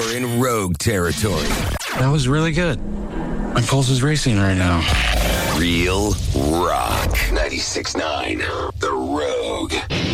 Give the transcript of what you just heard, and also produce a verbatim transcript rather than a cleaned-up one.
You're in Rogue territory. That was really good. My pulse is racing right now. Real Rock. ninety-six point nine The Rogue.